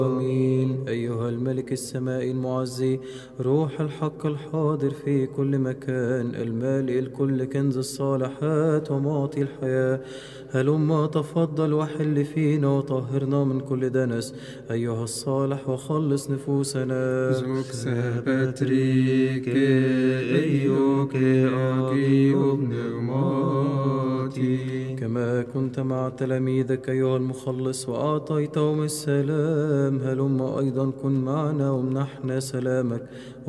آمين. أيها الملك السماء المعزي، روح الحق الحاضر في كل مكان، المالئ الكل كنز الصالحات ومعطي الحياة، هلما تفضل وحل فينا وطهرنا من كل دنس أيها الصالح وخلص نفوسنا. Zuk sepetrike eioke agio pneumati. كما كنت مع تلاميذك أيها المخلص وأعطيتهم السلام، هلما أيضا كن معنا وامنحنا سلامك